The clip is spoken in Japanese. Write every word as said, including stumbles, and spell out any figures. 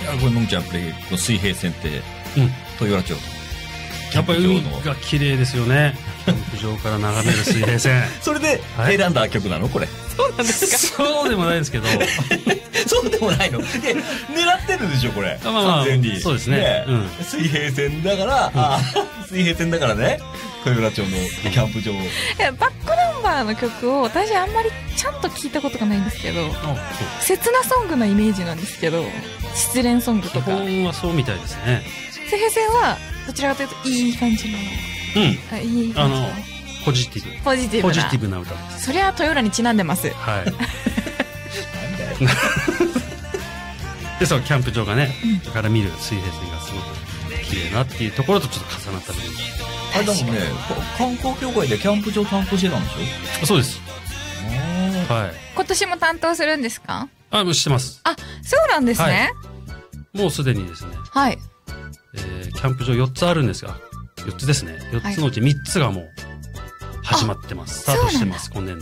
これのんちゃんやっぱり水平線ってうん、 豊浦町やっぱり海が綺麗ですよね。キャンプ場から眺める水平線それで選んだ曲なのこれ。 そうなんですか。 そうでもないですけどそうでもないので狙ってるでしょこれ。 まあまあ完全にそうですね、うん、 水平線だから、うん、あ水平線だからね豊浦町のキャンプ場。 いやバックナンバーの曲を私あんまりちゃんと聞いたことがないんですけど、切なソングのイメージなんですけど、失恋ソングとか。 基本はそうみたいですね。 水平線はどちらかというといい感じの、 うん、 あいい感じのあのポジティブポジティブなポジティブな歌です。 そりゃ豊浦にちなんでます。 はいでそうキャンプ場がね、うん、から見る水平線がすごく綺麗なっていうところとちょっと重なった部分。 あれだもんね、観光協会でキャンプ場担当してたんでしょ。そうです。はい。 今年も担当するんですか？ あ、もうしてます。 あ、そうなんですね。 はい、もうすでにですね。 はい。 えー、キャンプ場よっつあるんですが、よっつですね。よっつのうちみっつがもう始まってます。スタートしてます、今年度。